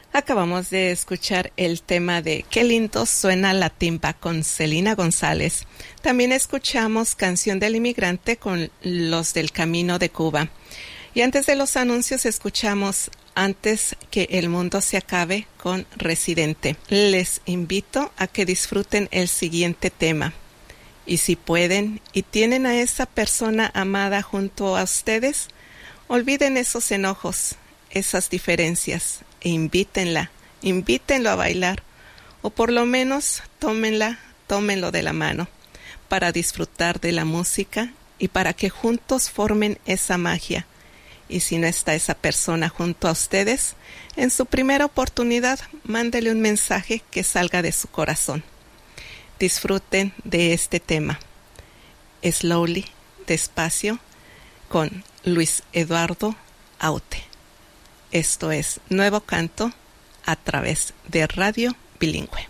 Acabamos de escuchar el tema de Qué lindo suena la timba con Celina González. También escuchamos Canción del Inmigrante con Los del Camino de Cuba. Y antes de los anuncios escuchamos Antes que el mundo se acabe con Residente. Les invito a que disfruten el siguiente tema. Y si pueden y tienen a esa persona amada junto a ustedes, olviden esos enojos, esas diferencias e invítenlo a bailar, o por lo menos tómenlo de la mano para disfrutar de la música y para que juntos formen esa magia. Y si no está esa persona junto a ustedes, en su primera oportunidad, mándele un mensaje que salga de su corazón. Disfruten de este tema. Slowly, despacio, con Luis Eduardo Aute. Esto es Nuevo Canto a través de Radio Bilingüe.